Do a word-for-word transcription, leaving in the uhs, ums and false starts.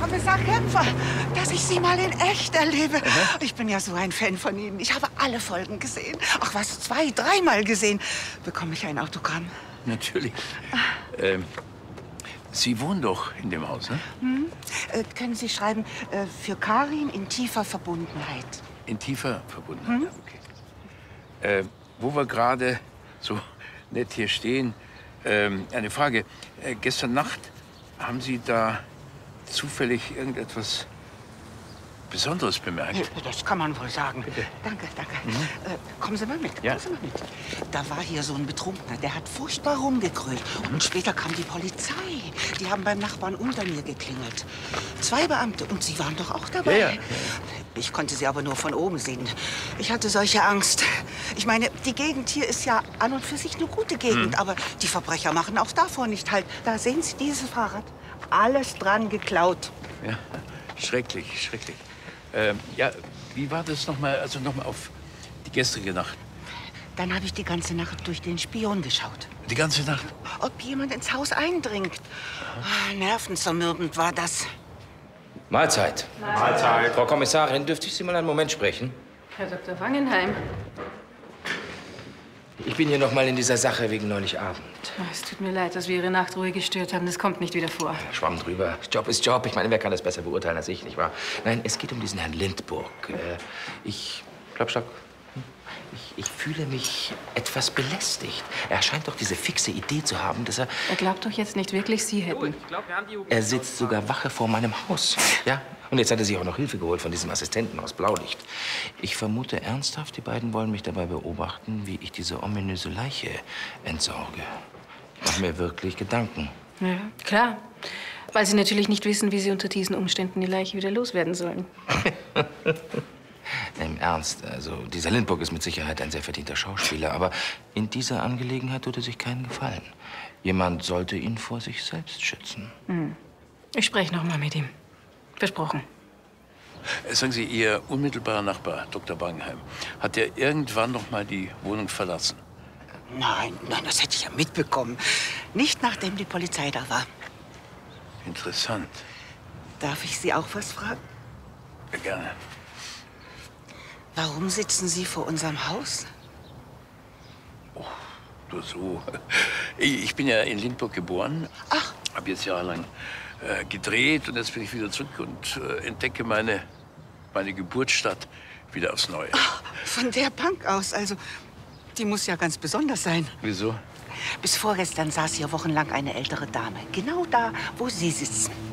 Kommissar Kämpfer, dass ich Sie mal in echt erlebe. Aha. Ich bin ja so ein Fan von Ihnen. Ich habe alle Folgen gesehen. Ach was, zwei, dreimal gesehen. Bekomme ich ein Autogramm? Natürlich. Ähm, Sie wohnen doch in dem Haus, ne? Hm? Äh, können Sie schreiben, äh, für Karin in tiefer Verbundenheit. In tiefer Verbundenheit, hm? Okay. Äh, wo wir gerade so nett hier stehen, ähm, eine Frage. Äh, gestern Nacht haben Sie da zufällig irgendetwas Besonderes bemerkt? Das kann man wohl sagen. Bitte. Danke, danke. Mhm. Äh, kommen Sie mal mit. Ja. Kommen Sie mal mit. Da war hier so ein Betrunkener, der hat furchtbar rumgegrölt. Und später kam die Polizei. Die haben beim Nachbarn unter mir geklingelt. Zwei Beamte. Und Sie waren doch auch dabei. Ja, ja. Ich konnte Sie aber nur von oben sehen. Ich hatte solche Angst. Ich meine, die Gegend hier ist ja an und für sich eine gute Gegend. Mhm. Aber die Verbrecher machen auch davor nicht halt. Da sehen Sie dieses Fahrrad. Alles dran geklaut. Ja, schrecklich, schrecklich. Ähm, ja, wie war das nochmal, also nochmal auf die gestrige Nacht? Dann habe ich die ganze Nacht durch den Spion geschaut. Die ganze Nacht? Ob jemand ins Haus eindringt. Ah, nervenzermürbend war das. Mahlzeit. Mahlzeit. Frau Kommissarin, dürfte ich Sie mal einen Moment sprechen? Herr Doktor Wangenheim. Ich bin hier noch mal in dieser Sache wegen neulich Abend. Oh, es tut mir leid, dass wir Ihre Nachtruhe gestört haben. Das kommt nicht wieder vor. Schwamm drüber. Job ist Job. Ich meine, wer kann das besser beurteilen als ich, nicht wahr? Nein, es geht um diesen Herrn Lindburg. Äh, ich... Stopp, stopp. Ich, ich fühle mich etwas belästigt. Er scheint doch diese fixe Idee zu haben, dass er... Er glaubt doch jetzt nicht wirklich, Sie hätten. Er sitzt sogar Wache vor meinem Haus. Ja? Und jetzt hat er sich auch noch Hilfe geholt von diesem Assistenten aus Blaulicht. Ich vermute ernsthaft, die beiden wollen mich dabei beobachten, wie ich diese ominöse Leiche entsorge. Ich mache mir wirklich Gedanken. Ja, klar. Weil Sie natürlich nicht wissen, wie Sie unter diesen Umständen die Leiche wieder loswerden sollen. Im Ernst, also dieser Lindburg ist mit Sicherheit ein sehr verdienter Schauspieler, aber in dieser Angelegenheit tut er sich keinen Gefallen. Jemand sollte ihn vor sich selbst schützen. Hm. Ich spreche noch mal mit ihm. Versprochen. Sagen Sie, Ihr unmittelbarer Nachbar, Doktor Wangenheim, hat er irgendwann noch mal die Wohnung verlassen? Nein, nein, das hätte ich ja mitbekommen. Nicht nachdem die Polizei da war. Interessant. Darf ich Sie auch was fragen? Ja, gerne. Warum sitzen Sie vor unserem Haus? Oh, nur so. Ich bin ja in Lindburg geboren. Ach. Habe jetzt jahrelang äh, gedreht und jetzt bin ich wieder zurück und äh, entdecke meine, meine Geburtsstadt wieder aufs Neue. Ach, von der Bank aus, also die muss ja ganz besonders sein. Wieso? Bis vorgestern saß hier wochenlang eine ältere Dame. Genau da, wo Sie sitzen.